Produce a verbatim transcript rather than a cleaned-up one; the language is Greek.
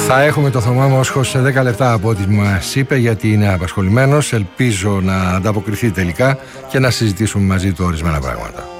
Θα έχουμε το Θωμά Μόσχος σε δέκα λεπτά από ό,τι μας είπε, γιατί είναι απασχολημένος. Ελπίζω να ανταποκριθεί τελικά και να συζητήσουμε μαζί του ορισμένα πράγματα.